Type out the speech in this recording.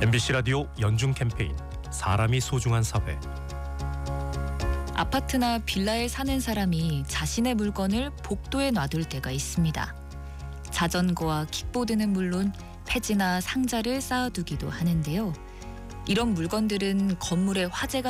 MBC 라디오 연중 캠페인 사람이 소중한 사회. 아파트나 빌라에 사는 사람이 자신의 물건을 복도에 놔둘 때가 있습니다. 자전거와 킥보드는 물론 폐지나 상자를 쌓아두기도 하는데요. 이런 물건들은 건물의 화재가